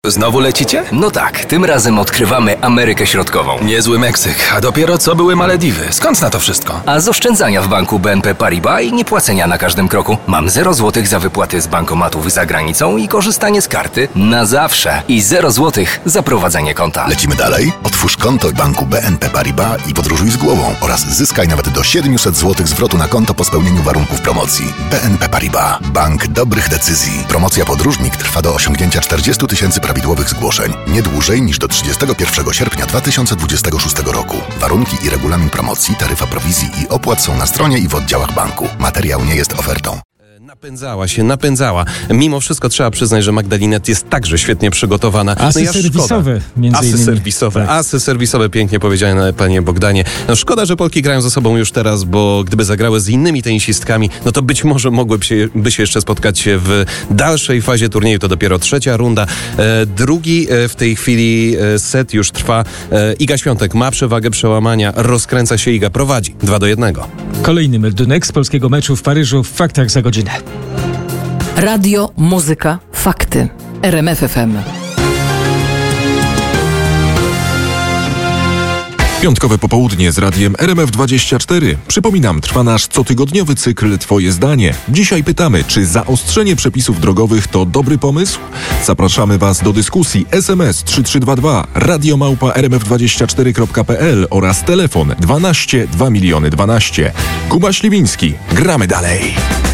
Znowu lecicie? No tak, tym razem odkrywamy Amerykę Środkową. Niezły Meksyk, a dopiero co były Malediwy. Skąd na to wszystko? A z oszczędzania w banku BNP Paribas i niepłacenia na każdym kroku. Mam 0 zł za wypłaty z bankomatów za granicą i korzystanie z karty na zawsze. I 0 zł za prowadzenie konta. Lecimy dalej? Otwórz konto w banku BNP Paribas i podróżuj z głową oraz zyskaj nawet do 700 zł zwrotu na konto po spełnieniu warunków promocji. BNP Paribas. Bank dobrych decyzji. Promocja Podróżnik trwa do osiągnięcia 40 000 prawidłowych zgłoszeń. Nie dłużej niż do 31 sierpnia 2026 roku. Warunki i regulamin promocji, taryfa prowizji i opłat są na stronie i w oddziałach banku. Materiał nie jest ofertą. Napędzała. Mimo wszystko trzeba przyznać, że Magdalinet jest także świetnie przygotowana. Asy serwisowe, między innymi. Asy serwisowe, pięknie powiedziane, panie Bogdanie. No szkoda, że Polki grają ze sobą już teraz, bo gdyby zagrały z innymi tenisistkami, no to być może mogłyby się jeszcze spotkać w dalszej fazie turnieju. To dopiero trzecia runda. Drugi w tej chwili set już trwa. Iga Świątek ma przewagę przełamania. Rozkręca się Iga, prowadzi 2-1. Kolejny meldunek z polskiego meczu w Paryżu w faktach za godzinę. Radio, muzyka, fakty. RMF FM. Piątkowe popołudnie z radiem RMF24. Przypominam, trwa nasz cotygodniowy cykl Twoje zdanie. Dzisiaj pytamy, czy zaostrzenie przepisów drogowych to dobry pomysł? Zapraszamy Was do dyskusji. SMS 3322, radiomałpa.rmf24.pl oraz telefon 12 2 miliony 12. Kuba Śliwiński. Gramy dalej.